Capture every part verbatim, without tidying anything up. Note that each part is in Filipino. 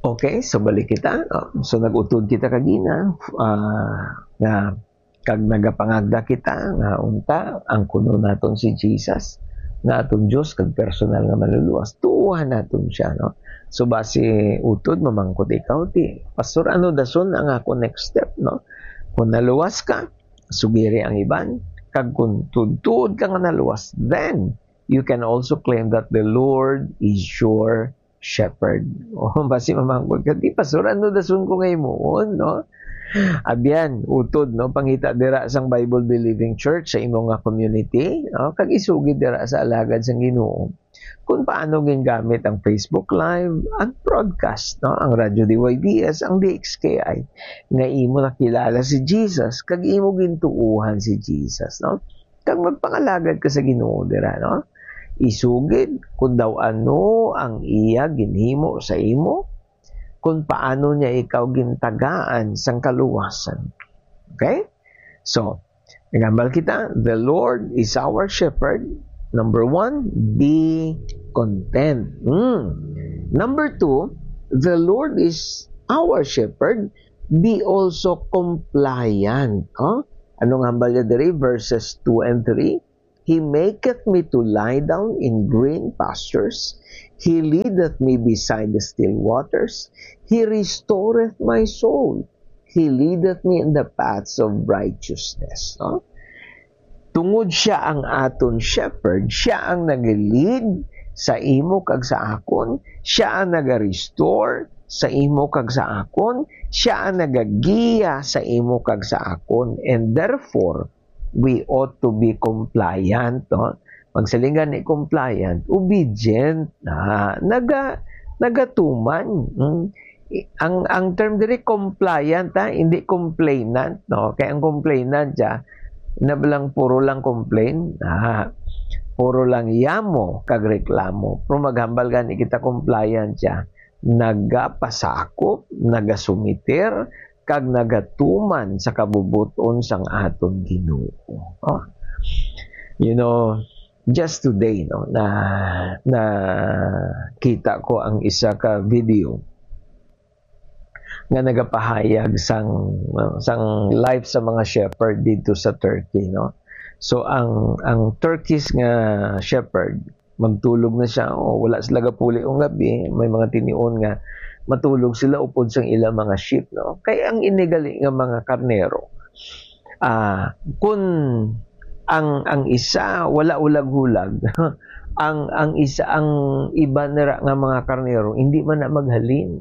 Okay, so balik kita. Oh, so nag-utod kita kagina uh, nga kag nagapangagda kita nga unta ang kuno naton si Jesus nga aton Dios kag personal nga maluluwas. Tuuhan naton siya, no? So base utod mamangkot ikaw ti pastor, ano dason ang ako next step, no? Kung naluwas ka, sugiri ang iban, kag kung tudtud ka nga naluwas, then you can also claim that the Lord is your shepherd. O, basi mamangkot ka, di pastor, ano dason ko ngayon mo, no? Abyan, utod, no? Pangita dira sang Bible Believing Church sa imong nga community, no? Kag isugid dira sa alagad sang Ginoo kung paano gingamit ang Facebook Live, ang broadcast, no? Ang Radyo D Y D S, ang D X K I, nga imo nakilala si Jesus, kag imo gintuuhan si Jesus, no? Kag magpangalagad ka sa Ginoo dira, no? Isugid kung daw ano ang iya ginhimo sa imo, kung paano niya ikaw gintagaan sang kaluwasan. Okay? So, nagambal kita, the Lord is our shepherd. Number one, be content. Mm. Number two, the Lord is our shepherd. Be also compliant. Huh? Anong hambal niya diri? Verses two and three. He maketh me to lie down in green pastures. He leadeth me beside the still waters. He restoreth my soul. He leadeth me in the paths of righteousness. Huh? Tungod siya ang aton shepherd, siya ang nag-lead sa imo kag sa akon, siya ang nag-restore sa imo kag sa akon, siya ang nagagiya sa imo kag sa akon, and therefore we ought to be compliant, no? Magsalingan ni compliant, obedient, na naga nagatuman. Hmm? Ang ang term diri compliant, ha? Hindi complainant, no? Kaya ang complainant ja na lang puro lang complain, ah, puro lang yamo kag reklamo. Pero maghambal gani kita compliant siya, nagapasakop, nagasumiter, kag nagatuman sa kabubuton sang aton Ginoo. Oh. You know, just today, no, na na kita ko ang isa ka video nga nagapahayag sang uh, sang life sa mga shepherd dito sa Turkey, no. So ang ang Turkish nga shepherd magtulog na siya, o wala sila gapuli ong gabi, may mga tinion nga matulog sila upod sang ilang mga sheep, no. Kaya ang inigali nga mga karnero, ah uh, kun ang ang isa wala ulag-hulag ang ang isa ang iba nira nga mga karnero hindi man na maghalin.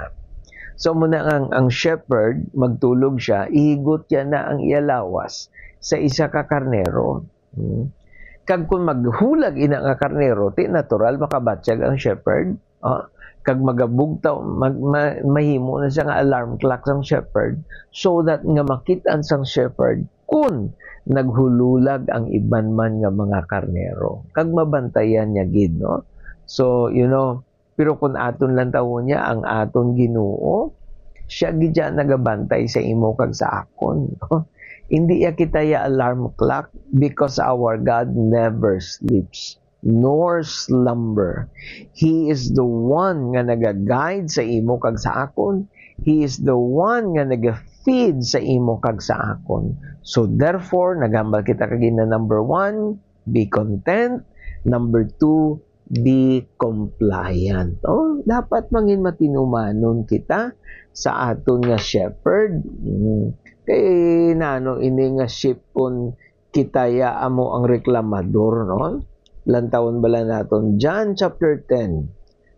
So muna ang ang shepherd magtulog siya, ihigot niya na ang iyalawas sa isa ka karnero. Hmm. Kag kung maghulag ina nga karnero, ti natural makabatsyag ang shepherd. Oh, kag magabugtaw mag, ma, mahimo na siya nga alarm clock sang shepherd, so that nga makitaan sang shepherd kun naghululag ang iban man nga mga karnero. Kag mabantayan niya gid, no? So, you know, pero kung aton lang tawo niya ang aton Ginoo, siya gidya nagabantay sa imo kag sa akon. No? Hindi ya kita ya alarm clock, because our God never sleeps nor slumber. He is the one nga nagaguide sa imo kag sa akon. He is the one nga naga-feed sa imo kag sa akon. So therefore, nagambal kita kag na number one, be content. Number two, be compliant. Oh, dapat mangin matinumanon kita sa aton nga shepherd. Hmm. Kay nano ini nga sheep kun kitaya amo ang reklamador, no? Lantawon bala naton John chapter ten.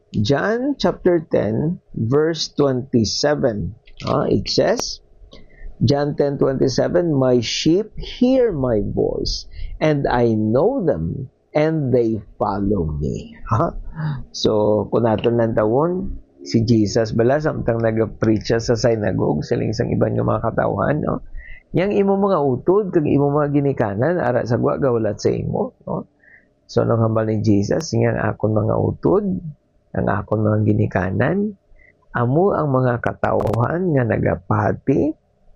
John chapter ten verse twenty-seven. Ah, it says, John ten twenty-seven, my sheep hear my voice, and I know them, and they follow me. Ha? So, kung natin lang tawon, si Jesus bala, samtang nag-preach sa synagogue, siling sang iban ng mga katawhan, no? Yang imo mga utod, kag imo mga ginikanan, ara sa gwa, gawlat sa imo, no? So, nung hambal ni Jesus, yang akon mga utod, ang akon mga ginikanan, amo ang mga katawhan nga nagapati,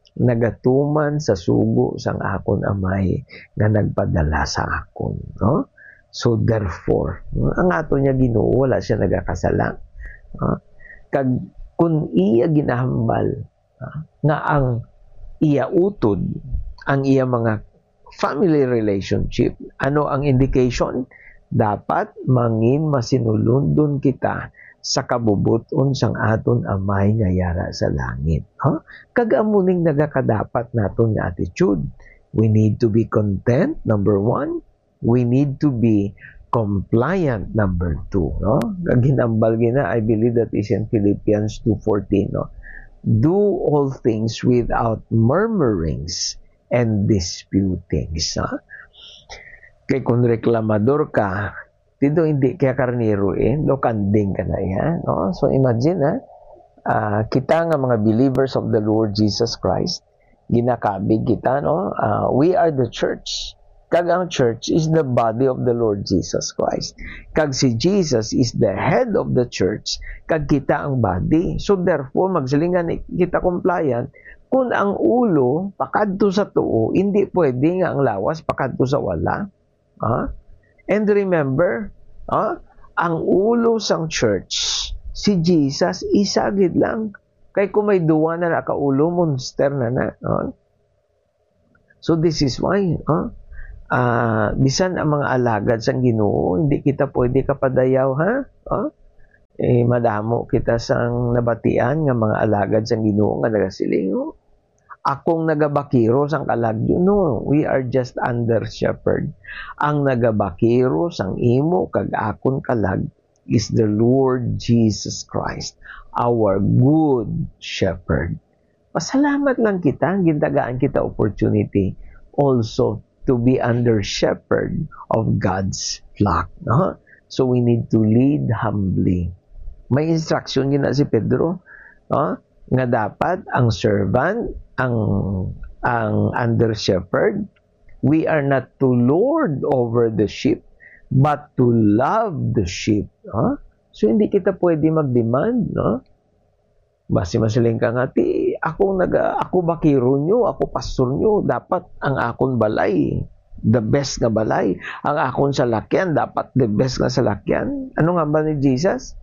nagatuman sa sugo sang akon amay nga nagpadala sa akon, no? So therefore, ang ato niya Ginoo, wala siya nagakasala. Uh, kag kung iya ginahambal ha, nga ang iya utod, ang iya mga family relationship, ano ang indication? Dapat mangin masinulundon kita sa kabubuton sang aton amay nga yara sa langit. Huh? Kagamuning nagakadapat naton nga attitude. We need to be content, number one. We need to be compliant, number two. No? Ginambal gina, I believe that is in Philippians two fourteen. No? Do all things without murmurings and disputings. Huh? Kaya kung reklamador ka, dito hindi kaya karniro eh, do kanding ka na yan. No? So imagine ha, uh, kita nga mga believers of the Lord Jesus Christ, ginakabig kita, no? Uh, we are the church. Kag ang church is the body of the Lord Jesus Christ. Kag si Jesus is the head of the church, kag kita ang body. So therefore, magsilingan kita compliant, kung ang ulo pakadto sa tuo, hindi pwede nga ang lawas pakadto sa wala. Huh? And remember, huh? ang ulo sang church, si Jesus, isagid lang. Kay kung may duwa na nakaulo, monster na na. Huh? So this is why, huh? uh, bisan ang mga alagad sang Ginoo, hindi kita pwede kapadayaw, ha? Huh? Eh, madamo kita sang nabatian nga mga alagad sang Ginoo nga nagasiling, oh. Akong nagabakiro sang kalagyo, no, we are just under shepherd. Ang nagabakiro sang imo kag akon kalag is the Lord Jesus Christ, our good shepherd. Pasalamat lang kita, gintagaan kita opportunity also to be under shepherd of God's flock. No? So we need to lead humbly. May instruction gina si Pedro, no? Nga dapat ang servant, ang ang under shepherd, we are not to lord over the sheep, but to love the sheep. Huh? So hindi kita pwede mag-demand, no? Basi masiling ka nga, ti, ako, naga, ako bakiro nyo, ako pastor nyo, dapat ang akon balay, the best na balay. Ang akon salakyan, dapat the best na salakyan. Ano nga ba ni Jesus?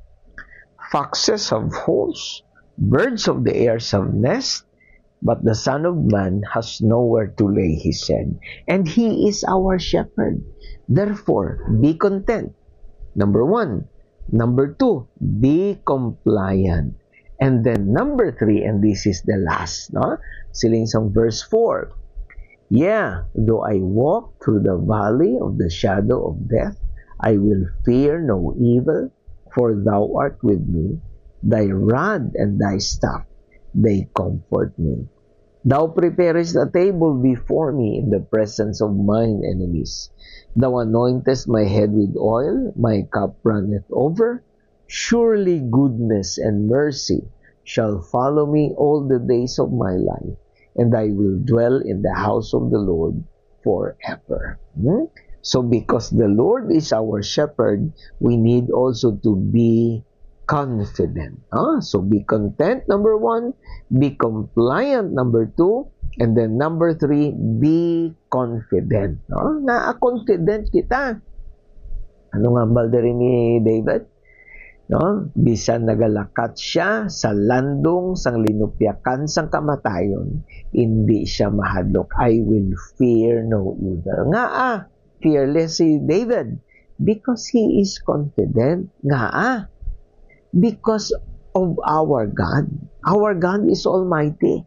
Foxes have holes, birds of the air have nest, but the Son of Man has nowhere to lay his head. And he is our shepherd. Therefore, be content. Number one. Number two, be compliant. And then number three, and this is the last, no? Siling sa verse four. Yeah, though I walk through the valley of the shadow of death, I will fear no evil, for thou art with me. Thy rod and thy staff, they comfort me. Thou preparest a table before me in the presence of mine enemies. Thou anointest my head with oil, my cup runneth over. Surely goodness and mercy shall follow me all the days of my life, and I will dwell in the house of the Lord forever. Hmm? So because the Lord is our shepherd, we need also to be confident. Huh? So be content, number one. Be compliant, number two. And then number three, be confident. Huh? Na-confident kita. Ano nga balda rin ni David? No? Bisan nagalakat siya sa landong sang linupyakan sang kamatayon, hindi siya mahadlok. I will fear no evil. Nga ah, fearless si David because he is confident. Nga ah, because of our God. Our God is almighty.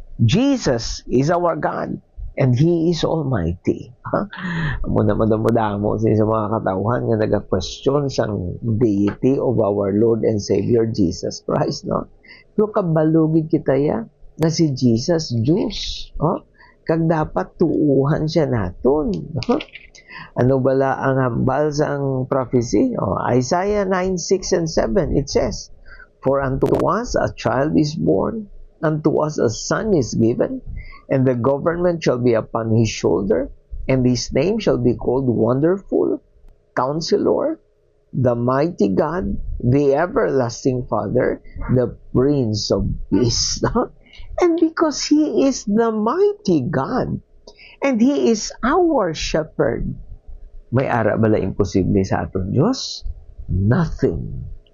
Jesus is our God, and He is almighty. Huh? Muna madamo-damo sa mga katauhan nga naga-question sang deity of our Lord and Savior Jesus Christ. No? Pero kabalugid kita ya na si Jesus Diyos. Huh? Kag dapat tuuhan siya naton. Huh? Ano bala ang hambal sa ang prophecy? Oh, Isaiah nine, six, and seven, it says, For unto us a child is born, unto us a son is given, and the government shall be upon his shoulder, and his name shall be called Wonderful, Counselor, the Mighty God, the Everlasting Father, the Prince of Peace. And because He is the Mighty God, and He is our Shepherd, may ara bala imposible sa aton Diyos? Nothing.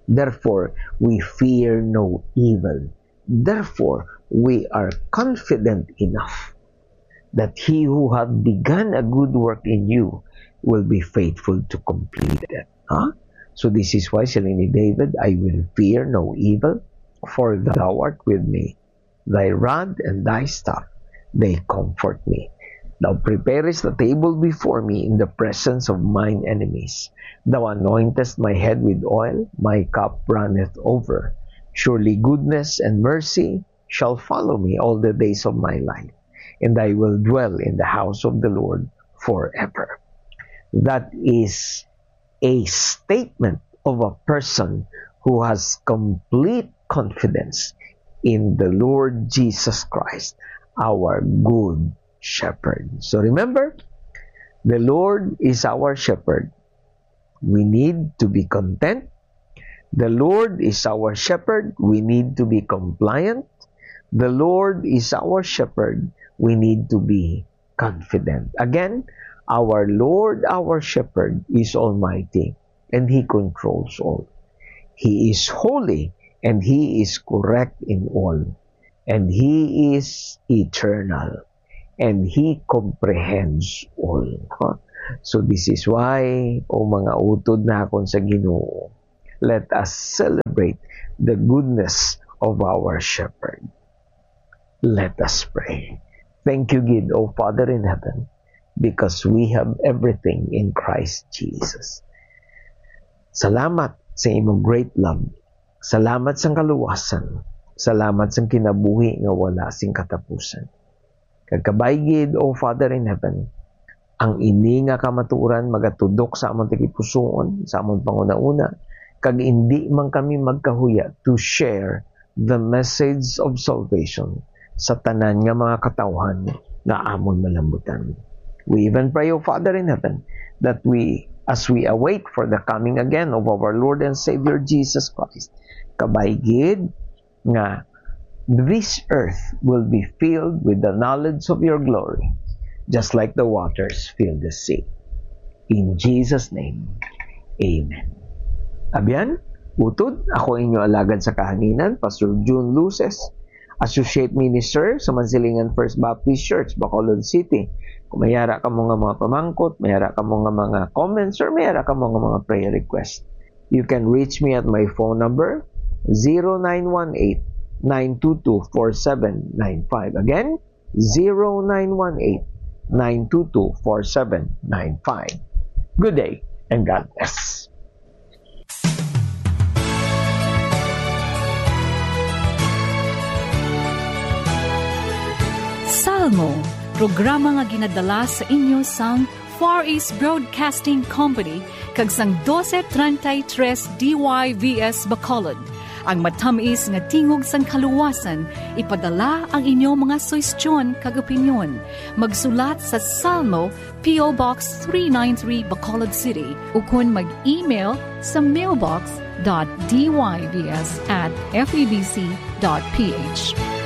Therefore, we fear no evil. Therefore, we are confident enough that he who hath begun a good work in you will be faithful to complete it. Huh? So this is why sabi ni David, I will fear no evil, for thou art with me. Thy rod and thy staff, they comfort me. Thou preparest a table before me in the presence of mine enemies. Thou anointest my head with oil, my cup runneth over. Surely goodness and mercy shall follow me all the days of my life, and I will dwell in the house of the Lord forever. That is a statement of a person who has complete confidence in the Lord Jesus Christ, our good shepherd. So remember, the Lord is our shepherd. We need to be content. The Lord is our shepherd. We need to be compliant. The Lord is our shepherd. We need to be confident. Again, our Lord, our shepherd, is almighty, and He controls all. He is holy, and He is correct in all. And He is eternal, and He comprehends all. Huh? So this is why, o mga utod na akon sa Ginoo, let us celebrate the goodness of our shepherd. Let us pray. Thank you, Gid, O Father in heaven, because we have everything in Christ Jesus. Salamat sa imong great love. Salamat sa kaluwasan. Salamat sa kinabuhi nga wala sing katapusan. Kagkabay, Gid, O Father in heaven, ang ini nga kamaturan magatudok sa among tigipusoon, sa among panguna-una, kag hindi man kami magkahuya to share the message of salvation sa tanan nga mga katawhan na amon malambutan. We even pray, O Father in heaven, that we, as we await for the coming again of our Lord and Savior Jesus Christ, kabaygid nga this earth will be filled with the knowledge of your glory, just like the waters fill the sea. In Jesus' name, Amen. Abyan, utod, ako inyo alagad sa kahanginan, Pastor June Luces, Associate Minister sa Mansilingan First Baptist Church, Bacolod City. Kung mayara ka mo nga mga pamangkot, mayara ka mo nga mga comments, or mayara ka mo nga mga prayer requests, you can reach me at my phone number, zero nine one eight, nine two two, four seven nine five. Again, zero nine one eight, nine two two, four seven nine five. Good day, and God bless. Salmo, programa nga ginadala sa inyo sang Far East Broadcasting Company kag sang twelve thirty-three D Y V S Bacolod. Ang matamis nga tingog sang kaluwasan, ipadala ang inyong mga suwestyon kag opinyon. Magsulat sa Salmo, P O Box three ninety-three, Bacolod City, ukon mag-email sa mailbox dot d y v s at f e b c dot p h.